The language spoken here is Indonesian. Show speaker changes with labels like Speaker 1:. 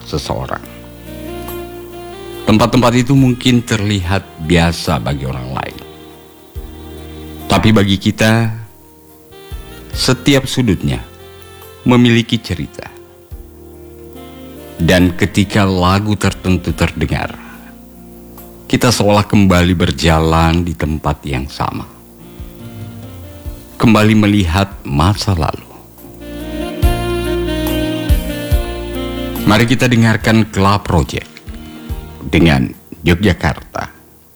Speaker 1: seseorang. Tempat-tempat itu mungkin terlihat biasa bagi orang lain, tapi bagi kita, setiap sudutnya memiliki cerita. Dan ketika lagu tertentu terdengar, kita seolah kembali berjalan di tempat yang sama, kembali melihat masa lalu. Mari kita dengarkan Club Project dengan Yogyakarta.